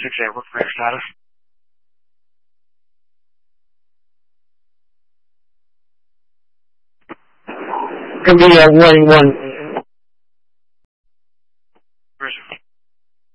6-8, what's their status? Could be a 1-1